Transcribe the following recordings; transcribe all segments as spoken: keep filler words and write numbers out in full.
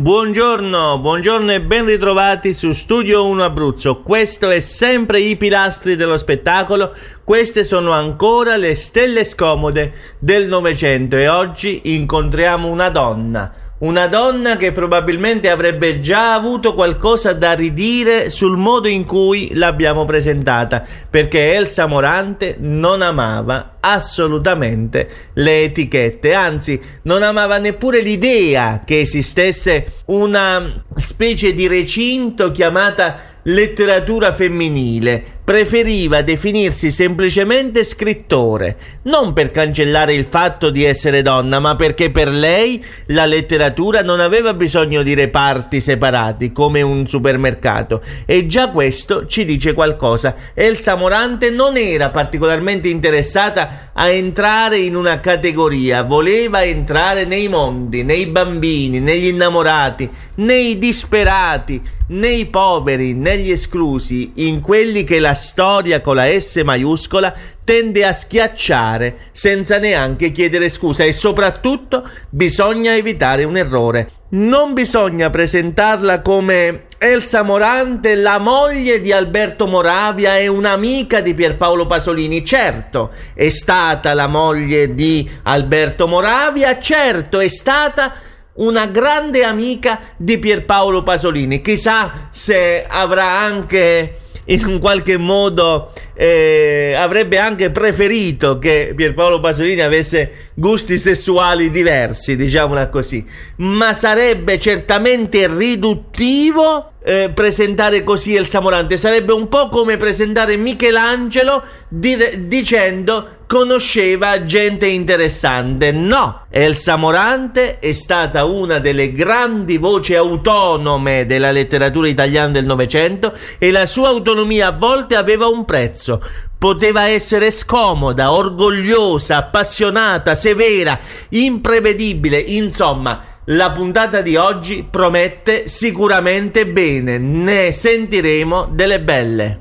Buongiorno, buongiorno e ben ritrovati su Studio uno Abruzzo. Questo è sempre I Pilastri dello Spettacolo. Queste sono ancora le stelle scomode del Novecento e oggi incontriamo una donna. Una donna che probabilmente avrebbe già avuto qualcosa da ridire sul modo in cui l'abbiamo presentata, perché Elsa Morante non amava assolutamente le etichette, anzi non amava neppure l'idea che esistesse una specie di recinto chiamata letteratura femminile. Preferiva definirsi semplicemente scrittore, non per cancellare il fatto di essere donna, ma perché per lei la letteratura non aveva bisogno di reparti separati come un supermercato, e già questo ci dice qualcosa. Elsa Morante non era particolarmente interessata a entrare in una categoria, voleva entrare nei mondi, nei bambini, negli innamorati, nei disperati, nei poveri, negli esclusi, in quelli che la storia con la S maiuscola tende a schiacciare senza neanche chiedere scusa, e soprattutto bisogna evitare un errore. Non bisogna presentarla come Elsa Morante, la moglie di Alberto Moravia e un'amica di Pierpaolo Pasolini. Certo, è stata la moglie di Alberto Moravia, certo, è stata una grande amica di Pierpaolo Pasolini. Chissà se avrà anche in un qualche modo eh, avrebbe anche preferito che Pierpaolo Pasolini avesse gusti sessuali diversi, diciamola così, ma sarebbe certamente riduttivo eh, presentare così Elsa Morante. Sarebbe un po' come presentare Michelangelo di- dicendo conosceva gente interessante. No, Elsa Morante è stata una delle grandi voci autonome della letteratura italiana del Novecento, e la sua autonomia a volte aveva un prezzo. Poteva essere scomoda, orgogliosa, appassionata, severa, imprevedibile. Insomma, la puntata di oggi promette sicuramente bene, ne sentiremo delle belle.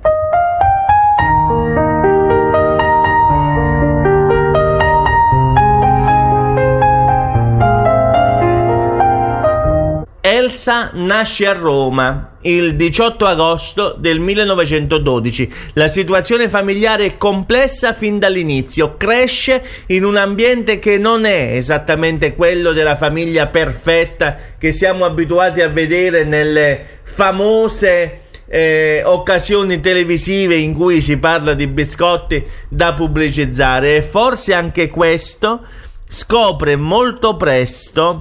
Elsa nasce a Roma il diciotto agosto del millenovecentododici. La situazione familiare è complessa fin dall'inizio. Cresce in un ambiente che non è esattamente quello della famiglia perfetta che siamo abituati a vedere nelle famose eh, occasioni televisive in cui si parla di biscotti da pubblicizzare, e forse anche questo scopre molto presto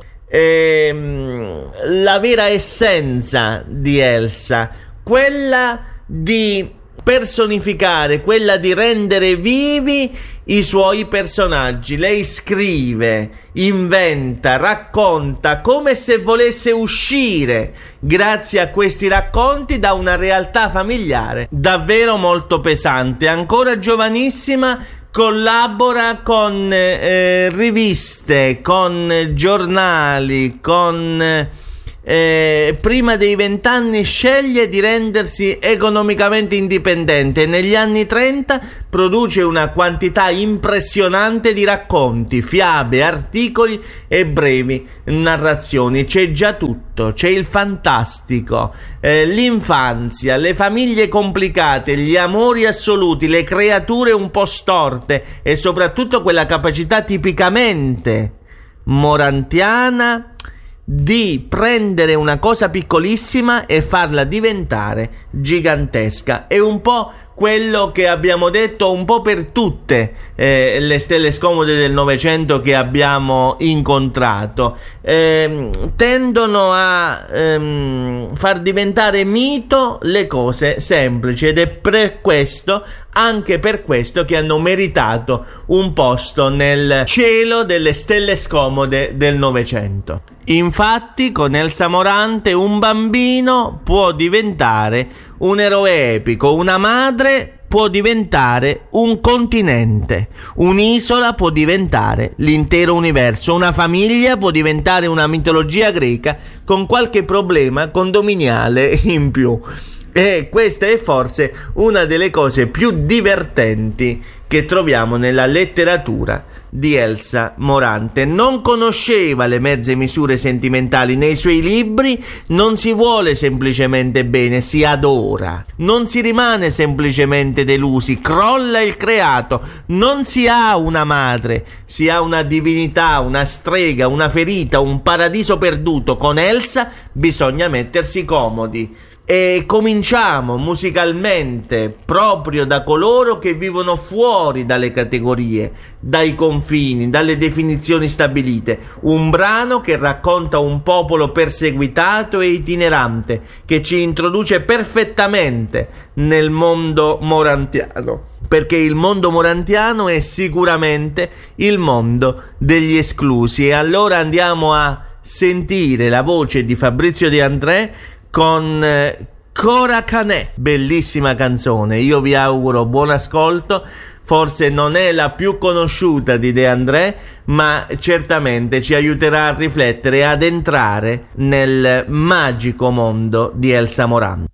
Ehm, la vera essenza di Elsa, quella di personificare, quella di rendere vivi i suoi personaggi. Lei scrive, inventa, racconta come se volesse uscire, grazie a questi racconti, da una realtà familiare davvero molto pesante. Ancora giovanissima collabora con eh, riviste, con giornali, con eh, prima dei vent'anni sceglie di rendersi economicamente indipendente. Negli anni trenta produce una quantità impressionante di racconti, fiabe, articoli e brevi narrazioni. C'è già tutto, c'è il fantastico, eh, l'infanzia, le famiglie complicate, gli amori assoluti, le creature un po' storte, e soprattutto quella capacità tipicamente morantiana di prendere una cosa piccolissima e farla diventare gigantesca. È un po' quello che abbiamo detto un po' per tutte eh, le stelle scomode del Novecento che abbiamo incontrato. Eh, tendono a ehm, far diventare mito le cose semplici, ed è per questo, anche per questo, che hanno meritato un posto nel cielo delle stelle scomode del Novecento. Infatti, con Elsa Morante un bambino può diventare un eroe epico, una madre può diventare un continente, un'isola può diventare l'intero universo, una famiglia può diventare una mitologia greca con qualche problema condominiale in più. E questa è forse una delle cose più divertenti che troviamo nella letteratura di Elsa Morante. Non conosceva le mezze misure sentimentali. Nei suoi libri non si vuole semplicemente bene, si adora. Non si rimane semplicemente delusi, crolla il creato. Non si ha una madre, si ha una divinità, una strega, una ferita, un paradiso perduto. Con Elsa bisogna mettersi comodi. E cominciamo musicalmente proprio da coloro che vivono fuori dalle categorie, dai confini, dalle definizioni stabilite. Un brano che racconta un popolo perseguitato e itinerante, che ci introduce perfettamente nel mondo morantiano, perché il mondo morantiano è sicuramente il mondo degli esclusi. E allora andiamo a sentire la voce di Fabrizio De André con eh, Cora Canè, bellissima canzone. Io vi auguro buon ascolto. Forse non è la più conosciuta di De André, ma certamente ci aiuterà a riflettere e ad entrare nel magico mondo di Elsa Morante.